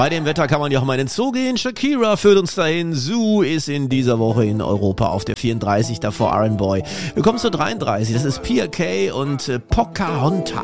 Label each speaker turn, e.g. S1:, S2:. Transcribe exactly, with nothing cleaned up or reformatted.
S1: Bei dem Wetter kann man ja auch mal in den Zoo gehen. Shakira führt uns dahin. Zoo ist in dieser Woche in Europa auf der vierunddreißig, davor Iron Boy. Wir kommen zur dreiunddreißig, das ist P R K und äh, Pocahontas.